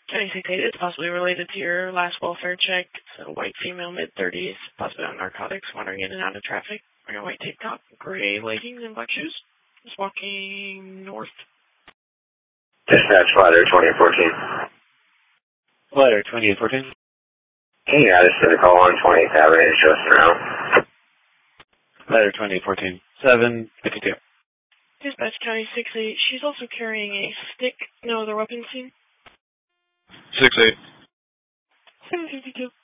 County 6-8, it's possibly related to your last welfare check. It's a white female, mid-30s, possibly on narcotics, wandering in and out of traffic, wearing a white tank top, gray leggings, and black shoes. Just walking north. Dispatch, Ladder 2814. Ladder 2814. Hey, I just did a call on 20th Avenue, just around. Ladder 2814. 752. Dispatch County 6-8, she's also carrying a stick. No other weapons seen? 6-8. 752.